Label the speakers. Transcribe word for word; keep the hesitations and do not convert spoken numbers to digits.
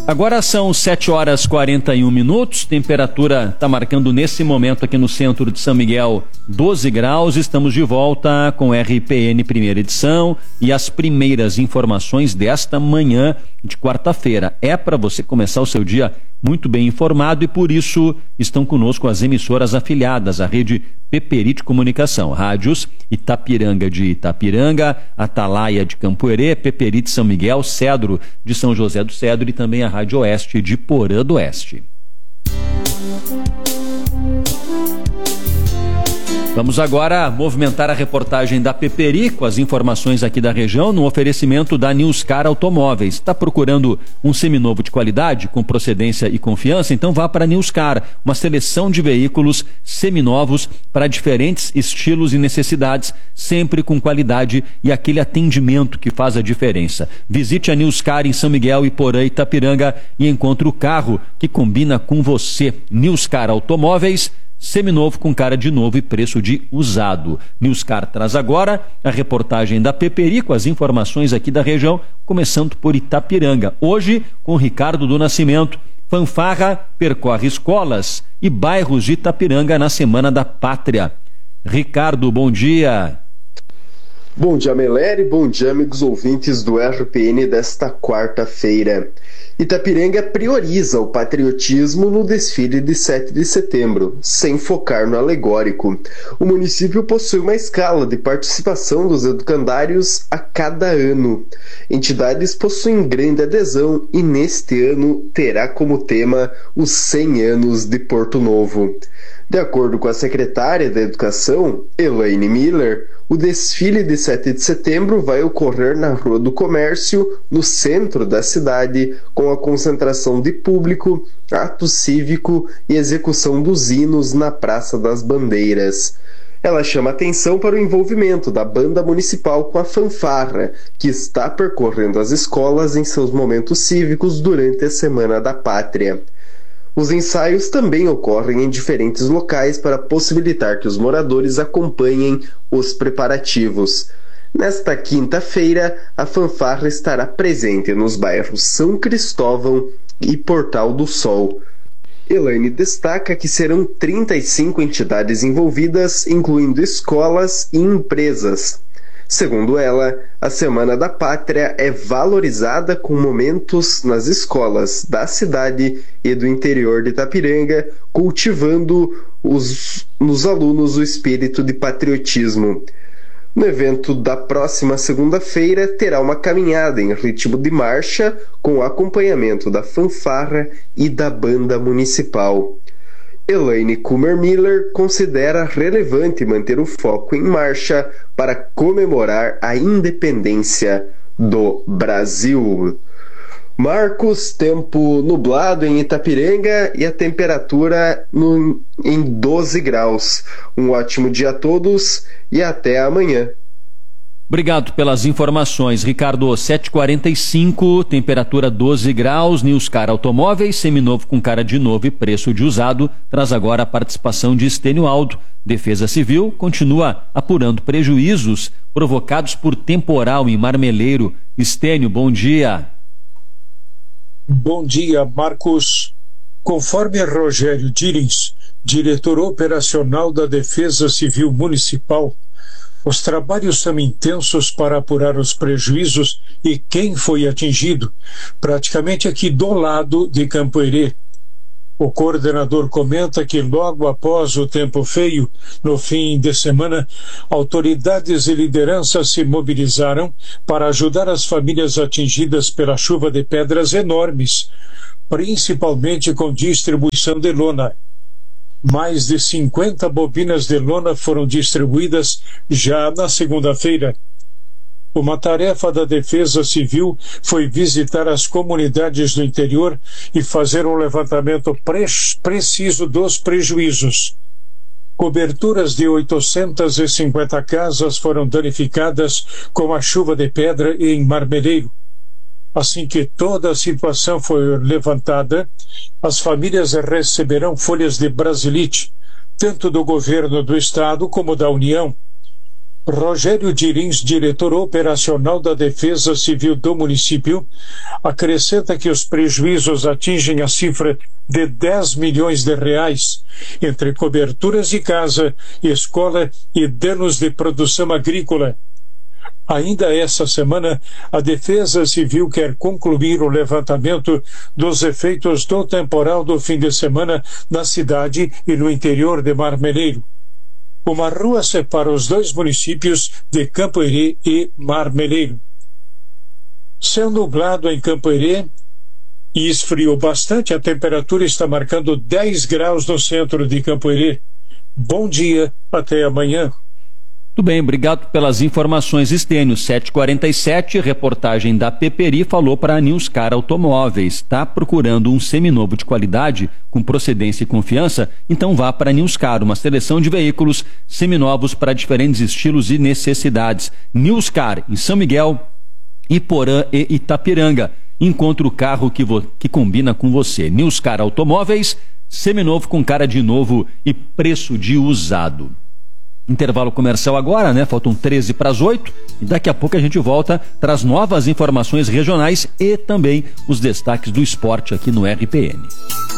Speaker 1: Agora são sete horas e quarenta e um minutos, temperatura está marcando nesse momento aqui no centro de São Miguel doze graus, estamos de volta com R P N primeira edição e as primeiras informações desta manhã de quarta-feira. É para você começar o seu dia muito bem informado e por isso estão conosco as emissoras afiliadas à rede Peperite Comunicação, rádios Itapiranga de Itapiranga, Atalaia de Campo Herê, Peperite São Miguel, Cedro de São José do Cedro e também a Rádio Oeste de Porã do Oeste. Vamos agora movimentar a reportagem da Peperi com as informações aqui da região no oferecimento da Newscar Automóveis. Está procurando um seminovo de qualidade, com procedência e confiança? Então vá para a Newscar, uma seleção de veículos seminovos para diferentes estilos e necessidades, sempre com qualidade e aquele atendimento que faz a diferença. Visite a Newscar em São Miguel, Iporã e Itapiranga e encontre o carro que combina com você. Newscar Automóveis, seminovo com cara de novo e preço de usado. Newscar traz agora a reportagem da Peperi com as informações aqui da região, começando por Itapiranga. Hoje, com Ricardo do Nascimento, fanfarra percorre escolas e bairros de Itapiranga na Semana da Pátria. Ricardo, bom dia.
Speaker 2: Bom dia, Meleri, bom dia, amigos ouvintes do R P N desta quarta-feira. Itapiranga prioriza o patriotismo no desfile de sete de setembro, sem focar no alegórico. O município possui uma escala de participação dos educandários a cada ano. Entidades possuem grande adesão e neste ano terá como tema os cem anos de Porto Novo. De acordo com a secretária da Educação, Elaine Miller, o desfile de sete de setembro vai ocorrer na Rua do Comércio, no centro da cidade, com a concentração de público, ato cívico e execução dos hinos na Praça das Bandeiras. Ela chama atenção para o envolvimento da banda municipal com a fanfarra, que está percorrendo as escolas em seus momentos cívicos durante a Semana da Pátria. Os ensaios também ocorrem em diferentes locais para possibilitar que os moradores acompanhem os preparativos. Nesta quinta-feira, a fanfarra estará presente nos bairros São Cristóvão e Portal do Sol. Elaine destaca que serão trinta e cinco entidades envolvidas, incluindo escolas e empresas. Segundo ela, a Semana da Pátria é valorizada com momentos nas escolas da cidade e do interior de Itapiranga, cultivando os, nos alunos o espírito de patriotismo. No evento da próxima segunda-feira, terá uma caminhada em ritmo de marcha com acompanhamento da fanfarra e da banda municipal. Elaine Kummer-Miller considera relevante manter o foco em marcha para comemorar a independência do Brasil. Marcos, tempo nublado em Itapiranga e a temperatura no, em doze graus. Um ótimo dia a todos e até amanhã.
Speaker 1: Obrigado pelas informações, Ricardo. sete e quarenta e cinco, temperatura doze graus, Newscar Automóveis, seminovo com cara de novo e preço de usado, traz agora a participação de Estênio Aldo. Defesa Civil continua apurando prejuízos provocados por temporal em Marmeleiro. Estênio, bom dia.
Speaker 3: Bom dia, Marcos. Conforme Rogério Dirins, diretor operacional da Defesa Civil Municipal, os trabalhos são intensos para apurar os prejuízos e quem foi atingido, praticamente aqui do lado de Campo Herê. O coordenador comenta que logo após o tempo feio, no fim de semana, autoridades e lideranças se mobilizaram para ajudar as famílias atingidas pela chuva de pedras enormes, principalmente com distribuição de lona. Mais de cinquenta bobinas de lona foram distribuídas já na segunda-feira. Uma tarefa da Defesa Civil foi visitar as comunidades do interior e fazer um levantamento pre- preciso dos prejuízos. Coberturas de oitocentas e cinquenta casas foram danificadas com a chuva de pedra em Marmeleiro. Assim que toda a situação foi levantada, as famílias receberão folhas de brasilite, tanto do governo do estado como da União. Rogério Dirins, diretor operacional da Defesa Civil do município, acrescenta que os prejuízos atingem a cifra de dez milhões de reais, entre coberturas de casa, escola e danos de produção agrícola. Ainda essa semana, a Defesa Civil quer concluir o levantamento dos efeitos do temporal do fim de semana na cidade e no interior de Marmeleiro. Uma rua separa os dois municípios de Campoerê e Marmeleiro. Céu nublado em Campoerê e esfriou bastante. A temperatura está marcando dez graus no centro de Campoerê. Bom dia, até amanhã.
Speaker 1: Muito bem, obrigado pelas informações, Estênio. sete e quarenta e sete, reportagem da Peperi falou para a Newscar Automóveis. Está procurando um seminovo de qualidade, com procedência e confiança? Então vá para a Newscar, uma seleção de veículos seminovos para diferentes estilos e necessidades. Newscar, em São Miguel, Iporã e Itapiranga. Encontre o carro que, vo... que combina com você. Newscar Automóveis, seminovo com cara de novo e preço de usado. Intervalo comercial agora, né? Faltam treze para as oito e daqui a pouco a gente volta, traz novas informações regionais e também os destaques do esporte aqui no R P N.